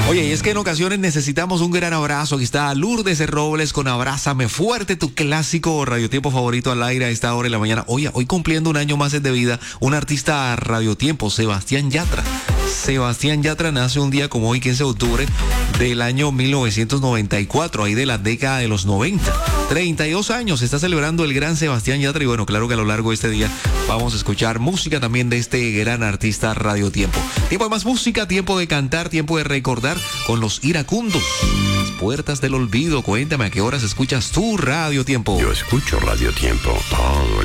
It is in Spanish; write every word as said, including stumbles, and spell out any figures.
Oye, y es que en ocasiones necesitamos un gran abrazo. Aquí está Lourdes de Robles con Abrázame Fuerte, tu clásico radiotiempo favorito al aire a esta hora de la mañana. Oye, hoy cumpliendo un año más de vida, un artista radiotiempo, Sebastián Yatra. Sebastián Yatra nace un día como hoy, quince de octubre del año mil novecientos noventa y cuatro, ahí de la década de los noventa. treinta y dos años está celebrando el gran Sebastián Yatra y bueno, claro que a lo largo de este día vamos a escuchar música también de este gran artista radiotiempo. Tiempo de más música, tiempo de cantar, tiempo de recordar con los iracundos. Las puertas del olvido. Cuéntame a qué horas escuchas tu radiotiempo. Yo escucho radiotiempo todo el